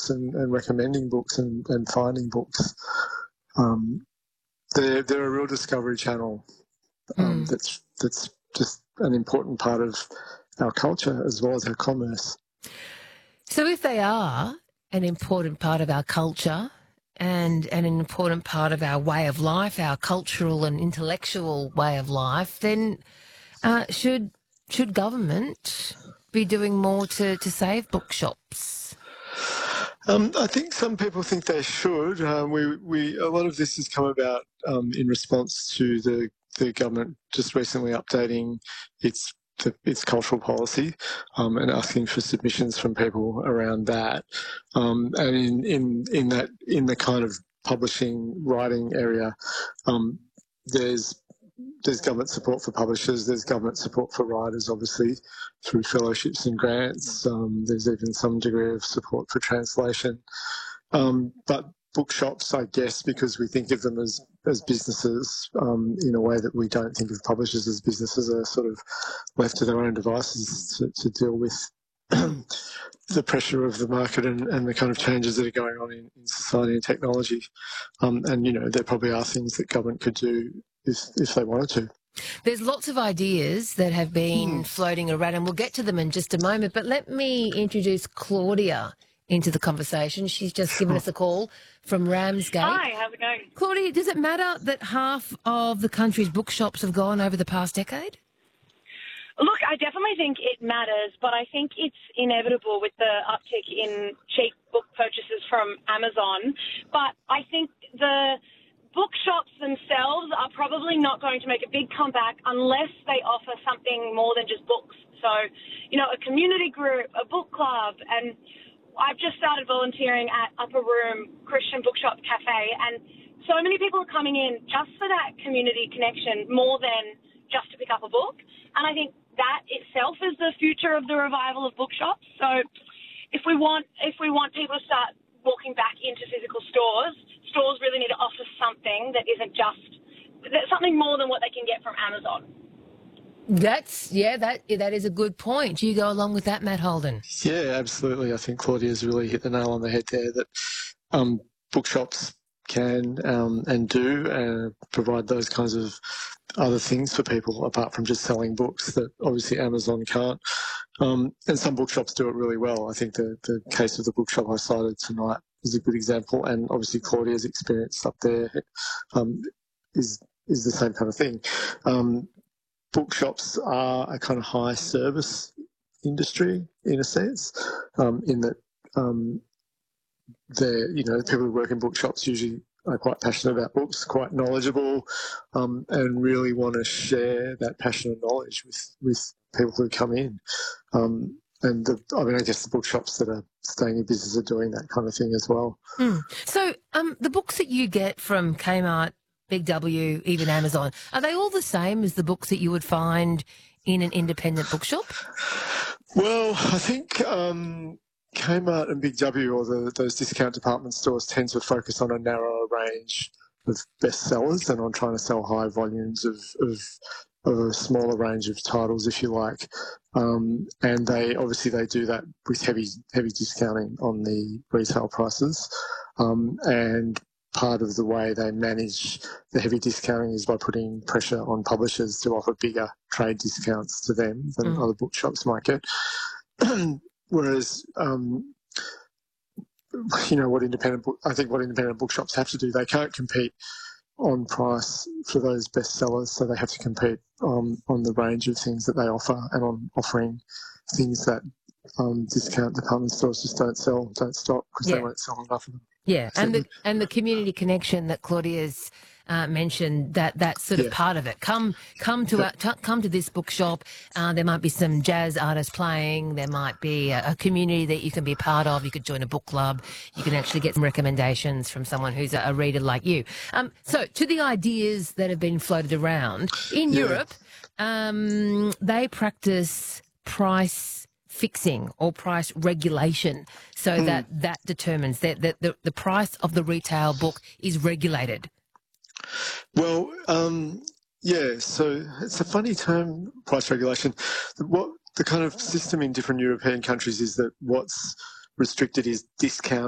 books and recommending books and finding books. They're a real discovery channel that's just an important part of our culture as well as our commerce. So if they are an important part of our culture and an important part of our way of life, our cultural and intellectual way of life, then should government be doing more to save bookshops? I think some people think they should. A lot of this has come about in response to the government just recently updating its cultural policy and asking for submissions from people around that. And in the kind of publishing writing area, there's government support for publishers, there's government support for writers, obviously, through fellowships and grants. There's even some degree of support for translation. But bookshops, I guess, because we think of them as businesses in a way that we don't think of publishers as businesses, are sort of left to their own devices to deal with the pressure of the market and the kind of changes that are going on in society and technology. And, you know, there probably are things that government could do if they wanted to. There's lots of ideas that have been floating around, and we'll get to them in just a moment. But let me introduce Claudia into the conversation. She's just given us a call from Ramsgate. Hi, how's it going? Claudia, does it matter that half of the country's bookshops have gone over the past decade? Look, I definitely think it matters, but I think it's inevitable with the uptick in cheap book purchases from Amazon. But I think the bookshops themselves are probably not going to make a big comeback unless they offer something more than just books. So, you know, a community group, a book club, and I've just started volunteering at Upper Room Christian Bookshop Cafe, and so many people are coming in just for that community connection more than just to pick up a book. And I think that itself is the future of the revival of bookshops. So if we want people to start walking back into physical stores really need to offer something that isn't something more than what they can get from Amazon. That is a good point. Do you go along with that, Matt Holden? Yeah, absolutely. I think Claudia's really hit the nail on the head there, that bookshops can and do provide those kinds of other things for people apart from just selling books that obviously Amazon can't. And some bookshops do it really well. I think the case of the bookshop I cited tonight is a good example, and obviously Claudia's experience up there is the same kind of thing. Bookshops are a kind of high service industry in a sense, in that people who work in bookshops usually are quite passionate about books, quite knowledgeable, and really want to share that passion and knowledge with people who come in. I guess the bookshops that are staying in business are doing that kind of thing as well. So the books that you get from Kmart, Big W, even Amazon, are they all the same as the books that you would find in an independent bookshop? Well, I think Kmart and Big W, or those discount department stores, tend to focus on a narrower range of bestsellers and on trying to sell high volumes of a smaller range of titles, if you like. And they do that with heavy discounting on the retail prices. And part of the way they manage the heavy discounting is by putting pressure on publishers to offer bigger trade discounts to them than other bookshops might get. Whereas, what independent bookshops have to do, they can't compete on price for those bestsellers, so they have to compete on the range of things that they offer and on offering things that discount department stores just don't stock because they won't sell enough of them. Yeah, and the community connection that Claudia's mentioned, that's sort of part of it. Come to this bookshop. There might be some jazz artists playing. There might be a community that you can be part of. You could join a book club. You can actually get some recommendations from someone who's a reader like you. So to the ideas that have been floated around in Europe, they practice price fixing or price regulation, so that determines that the price of the retail book is regulated. Well, so it's a funny term, price regulation. What the kind of system in different European countries is that what's restricted is discount